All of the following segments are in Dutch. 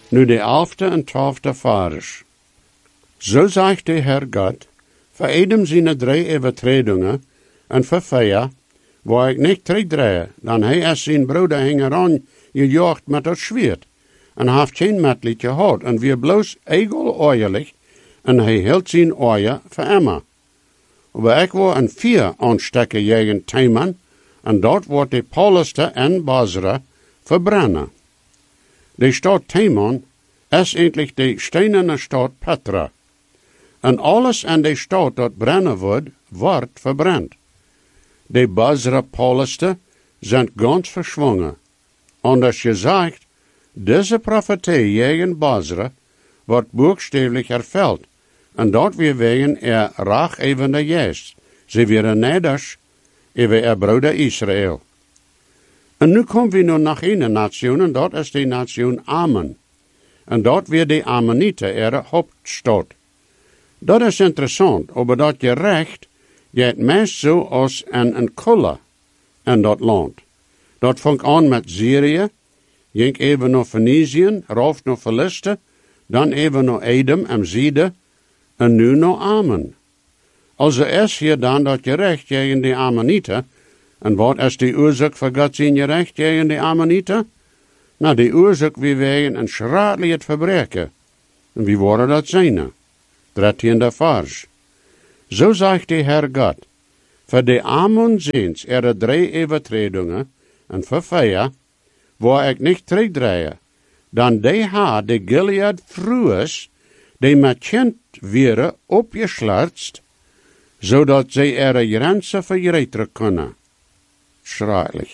Nu de 11e en 12e vers. Zo zegt de Herr Gott, voor Edem zijn 3 overtredingen, en voor 4, waar ik niet terugdraai, dan hij als zijn broeder hing aan gejaagd met dat zwaard, en heeft geen metlied gehad, en weer bloos egel oorlijk, en hij hield zijn oor voor immer. Maar ik word een 4 aanstekken tegen Theman, en dat wordt de Pauluste en Basra verbrennen. De stad Theman is eigenlijk de steinerne stad Petra. En alles in de stad dat brennen wordt verbrand. De Basra Pauluste zijn ganz verschwongen. Anders gezegd, deze profetie tegen Basra wordt buchstäblich erfüllt. En dat weer wegen raachevende Jeest. Ze werden nederig over broeder Israël. En nu komen we nog naar een nation, en dat is de nation Amen. En dat weer de Ammonieten, hoofdstad. Dat is interessant, maar dat gerecht gaat meest zo als een kulle in dat land. Dat vangt aan met Syrië, ging even naar Fenicië, rauf naar Philiste, dan even naar Edom en Zide, en nu naar Amen. Also is hier dan dat gerecht tegen de Ammonieten. En wat is de oorzaak voor God zijn gerecht tegen de Ammonieten? Nou, de oorzaak wie wegen een schradelijk verbreken. En wie worden dat zijn? 13e vers. Zo zegt de Herr God, voor de Ammonsens 3 overtredingen, en voor 4, waar ik niet terugdraai, dan de de Gilead vroeges, die met kind werden opgesluitst, zodat zij grenzen vergeten kunnen. Schrijnlijk.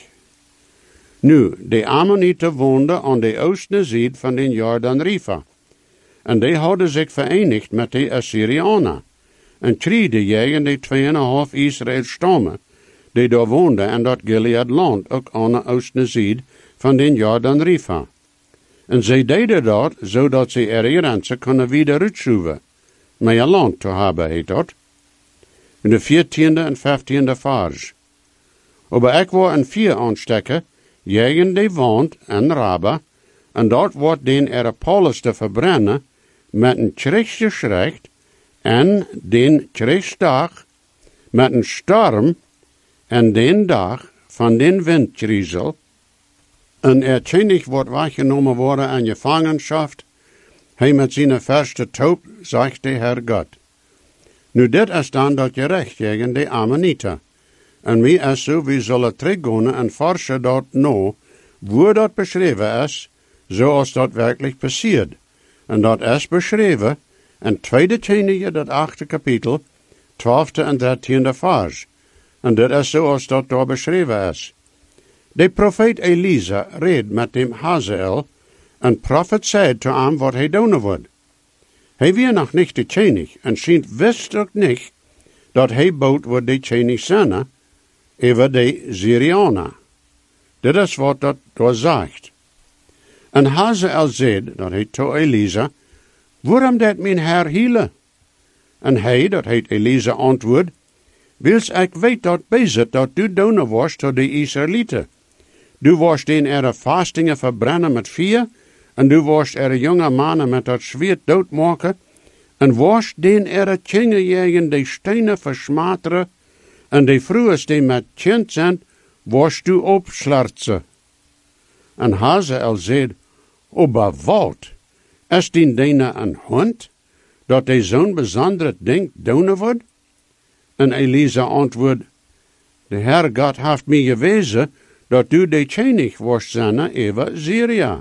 Nu, de Ammonieten woonden aan de oostenzijde van de Jordan-River. En die hadden zich verenigd met de Assyrianen. En kriegden tegen de 2,5 Israël stammen, die daar woonden in dat Gilead-land, ook aan de oostenzijde van de Jordan-River. En zij deden dat, zodat ze grenzen kunnen weer uitschroeven. Maar je land te hebben, heet dat. In de 14e en 15e vers. Maar ik word een 4 aanstekken, tegen de wand en Rabba, en dat wordt den Paulus te verbrennen, met een krijgsgeschrecht, en den krijgsdag, met een storm, en den dag van den windgriezel, en tjenig wordt weggenomen worden aan gevangenschap, hij met zijn verste toop, zegt de Herr God. Nu dit is dan dat gerecht tegen de Ammonieten. En wie is zo, we zullen teruggaan en forschen dat nou, hoe dat beschreven is, zoals dat werkelijk passiert. En dat is beschreven in 2 Tjenige, dat 8e kapitel, 12e en 13e vers. En dit is zoals dat daar beschreven is. De profeet Elisa reed met dem Hazael, en prophet zei te hem wat hij doen wordt. Hij weer nog niet de Tjenig, en schijnt wist ook niet, dat hij bood wordt de Tjenig zijn, over de Syrianen. Dit is wat dat daar zegt. En Hazael zei, dat heet to Elisa, waarom dat mijn Herr hielen? En hij, dat heet Elisa, antwoord, wils ik weet dat bezit dat du doen was tot de Israëlieten. Du was den vastingen verbrennen met 4, en du was jonge mannen met dat zwaard doodmaken, en was den tjingen tegen de stenen versmateren, en de vrouwen die met kind zijn, was du opslartsen. En Hazael zei, aber wat, is die dene een hond, dat hij zo'n bijzonder ding doen wordt? En Elisa antwoord, de Herr God heeft mij gewezen, dat du de tjenig was zijn over Syrië.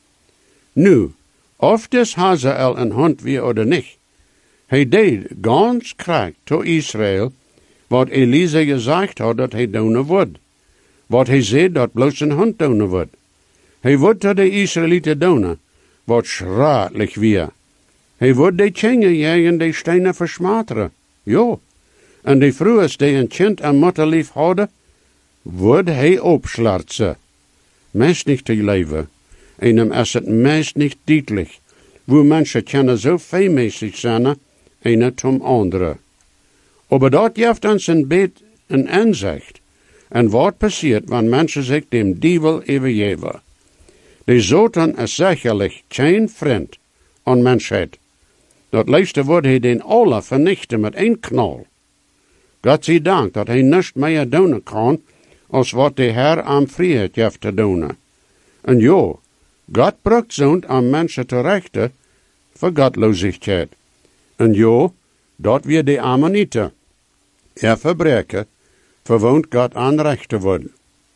Nu, of des Hazael een hond wie oder niet, hij deed ganz kracht to Israël, wat Elisa gezegd had dat hij doen wordt. Wat hij zei dat bloos een hond doen wordt. Hij wordt tot de Israëlieten doen, wat schradelijk weer. Hij wordt de tjingen tegen de stenen versmateren. Jo. En de vrouwen die een kind en moeder lief hadden, wordt hij opslartsen. Meest niet te leven. En hem is het meest niet duidelijk. Hoe mensen kunnen zo veelmäßig zijn, een zum andere. Maar dat geeft ons een beetje een inzicht. En wat passiert wanneer mensen zich dem dievel overgeven. Die Satan is sicherlich geen vriend aan mensheid. Dat leeste wordt hij den alle vernichten met één knal. God zij dank dat hij niets meer doen kan, als wat de Heer aan vrijheid heeft te doen. En ja, God brukt zo'n aan mensen te rechten voor godloosheid. En ja, dat weer de Ammonieten. Verbreken, verwoont God aan recht te worden.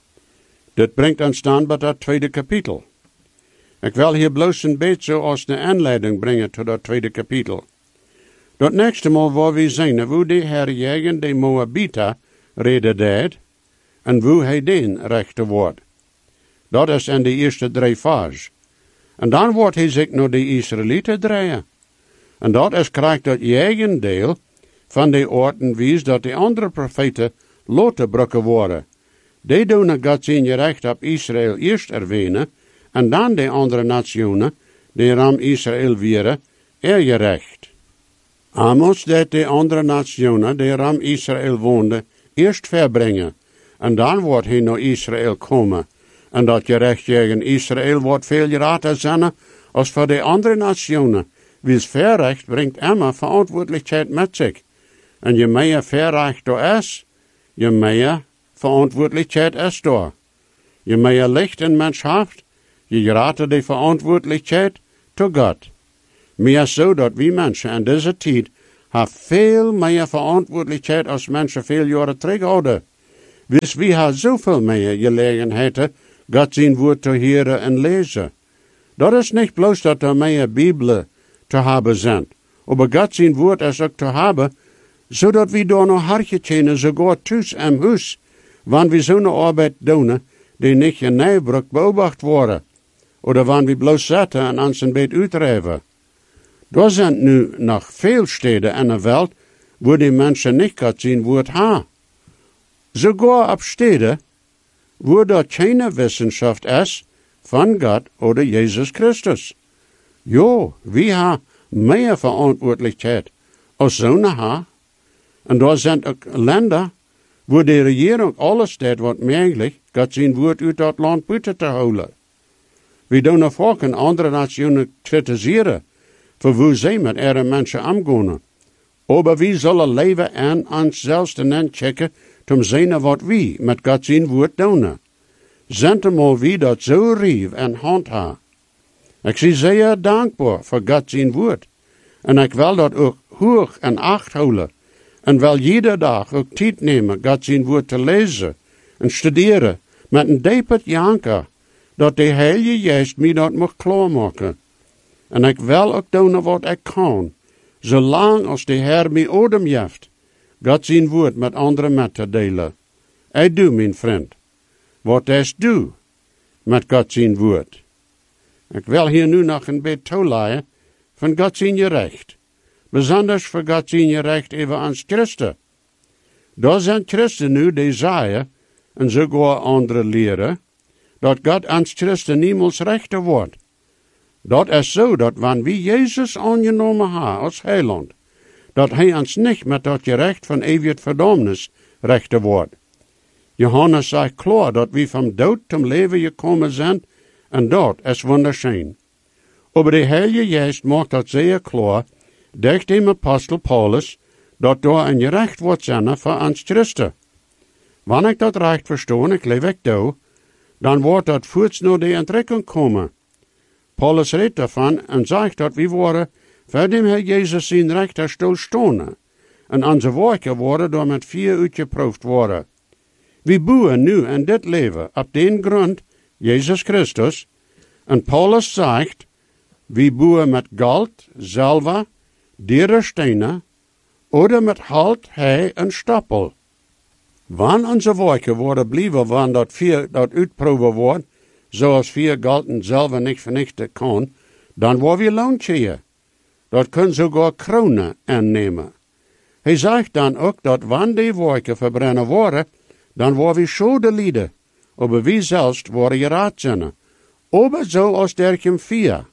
Dit brengt ons dan bij dat tweede kapitel. Ik wil hier bloos een beetje als een aanleiding brengen tot dat tweede kapitel. Dat nächste mal waar we zien hoe de Heer jegen de Moabita reden deed, en hoe hij den rechte wordt. Dat is in de eerste 3 vers. En dan wordt hij zich naar de Israëlieten draaien. En dat is krijgt dat jegendeel van de orten wies dat de andere profeten laten brukken worden. Die doen God zijn recht op Israël eerst erwähnen, en dan de andere nationen, die ram Israël wieren, gerecht. Amos deed de andere nationen, die ram Israël woonden, eerst verbrengen, en dan wordt hij naar Israël komen. En dat gerecht tegen Israël wordt veel rater zijn als voor de andere nationen. Wies verrecht brengt immer verantwoordelijkheid met zich. En je meer verrecht er is, je meer verantwoordelijkheid is er. Je meer licht in mens heeft, je rater de verantwoordelijkheid tot God. Meer zo dat wie mensen in deze tijd veel meer verantwoordelijkheid als mensen veel jaren terug hadden. Wis wie hebben zoveel meer gelegenheden God zijn woord te horen en lezen. Dat is niet bloos dat er meer Bibelen te hebben zijn. Maar God zijn woord is ook te hebben, zodat we door nog hartje tjenen, sogar thuis en huis, wanneer we zo'n arbeid doen, die niet in Nijbrug beobacht worden. Of wanneer we bloos zetten en ons een beetje uitdrijven. Er zijn nu nog veel steden in de wereld, waar die mensen niet God zijn woord hebben. Sogar op steden, waar dat geen wetenschap is van God oder Jezus Christus. Ja, we hebben meer verantwoordelijkheid als zo'n ha. En daar zijn ook landen waar de regering alles deed wat mogelijk, God zijn woord uit dat land buiten te houden. We doen vaak een andere nationen kritiseren, voor hoe zij met ihre mensen omgaan. Maar we zullen leven en ons zelfs te checken, om te zien wat we met God zijn woord doen. Zentemal wie dat zo rief en handha. Ik zie zeer dankbaar voor God zijn woord. En ik wil dat ook hoog en acht houden. En wil iedere dag ook tijd nemen God zijn woord te lezen en studeren met een diepet janker, dat de Heilige Geest mij dat mag klaarmaken. En ik wil ook doen wat ik kan, zolang als de Heer mij odem geeft, God zijn woord met anderen met te delen. Ik doe, mijn vriend, wat is doe met God zijn woord. Ik wil hier nu nog een beetje toeleien van God zijn recht. Besonders voor God zijn recht even aan Christen. Daar zijn Christen nu die zeggen, en sogar andere leren, dat God aan Christen niemals rechter wordt. Dat is zo dat wanneer we Jezus aangenomen hebben als heiland, dat hij ons niet met dat recht van eeuwig verdommnis rechter wordt. Johannes zegt klaar dat we van dood tot leven gekomen zijn, en dat is wunderschön. Maar de Heilige Geest maakt dat zeer klaar, durch dem Apostel Paulus, dat daar een recht wordt zijn voor ons Christen. Wanneer ik dat recht verstoon, ik leef ik doe, dan wordt dat voorts naar de entrekking komen. Paulus redt daarvan en zegt dat we worden voor dem Heer Jezus zijn rechterstoel stonden. En onze werken worden door met 4 uitgeproefd worden. We boeien nu in dit leven op den grond, Jezus Christus, en Paulus zegt, we boeien met goud, zilver, dure stenen, oder met hout, hei en stoppel. Wanneer onze werken worden blijven, wanneer dat 4 dat uitproeven wordt, zoals 4 goud en zilver niet vernichten kan, dan worden we loontje. Dat kunnen sogar kronen aannemen. Hij zegt dan ook dat wanneer die werken verbrennen worden, dan worden we schade lijden, maar wie zelfs worden geraad zijn. Aber zoals dergelijke 4.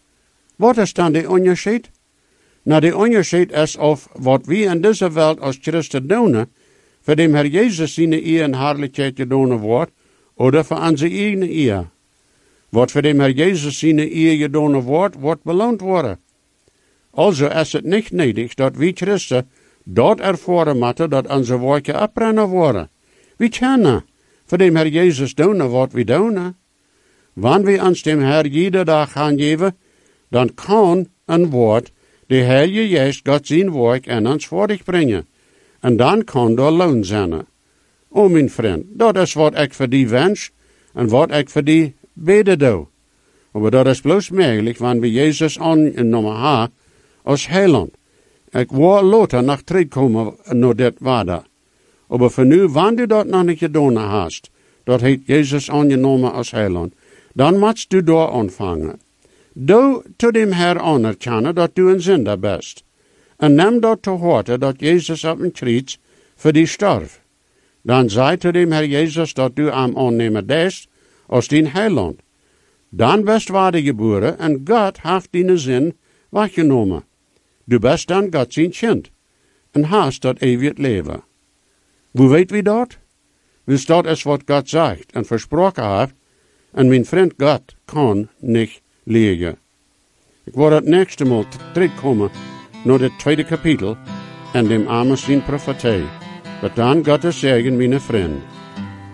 Wat is dan de onderscheid? Nou, de onderscheid is of wat we in deze wereld als Christen doen, voor dem Herr Jezus zijn eer en heerlijkheid gedaan wordt, oder voor onze eigen eer. Wat voor dem Herr Jezus zijn eer gedane wordt beloond worden. Also is het niet nedig dat we Christen dort ervaren moeten dat onze werken afbrennen worden. We kennen voor dem Herr Jezus doen wat we doen. Wanneer we ons dem Herr jede dag gaan geven, dan kan een woord de Heilige Geest God zijn werk in ons voordig brengen. En dan kan er loon zijn. O mijn vriend, dat is wat ik voor die wens en wat ik voor die beden doe. Maar dat is bloos mogelijk wanneer we Jezus aangenomen hebben als heiland. Ik wil later nog terugkomen naar dit waarde. Maar voor nu, wanneer du dat nog niet gedaan hast, dat heeft Jezus aangenomen als heiland, dan moet du daar aanvangen. Du te dem Herr anerkennen dat du een zinder bent. En neem dat te horen dat Jezus op een kruis voor die starf. Dan zei te dem Herr Jezus dat du hem aannemen des als dien heiland. Dan best wedergeboren en God heeft die zin weggenomen. Du best dan God zijn kind en hast dat eeuwig leven. Hoe weet wie dat? Dus dat is wat God zegt en versproken heeft en mijn vriend God kan niet liegen. Ik word het nächste Mal terugkomen naar het tweede kapitel en dem Amos zijn profetie. Maar dan Gottes zegen, mijn vriend.